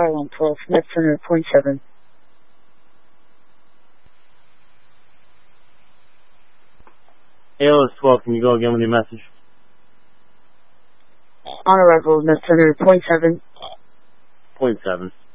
Alarm 12, Net Center, point 7. AOS 12, can you go again with your message? On arrival, Net Center, point 7. Point 7.